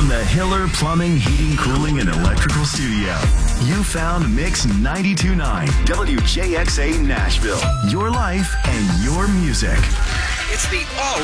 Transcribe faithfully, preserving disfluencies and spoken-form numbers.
the Hiller Plumbing, Heating, Cooling, and Electrical Studio, you found Mix ninety-two point nine W J X A Nashville. Your life and your music. It's the all